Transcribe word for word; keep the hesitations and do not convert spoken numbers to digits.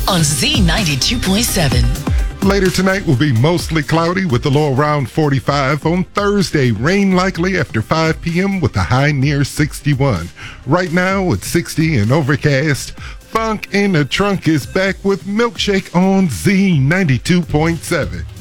on Z ninety-two point seven. Later tonight will be mostly cloudy with the low around forty-five. On Thursday, rain likely after five p.m. with a high near sixty-one. Right now, it's sixty and overcast. Funk in the Trunk is back with Milkshake on Z ninety-two point seven.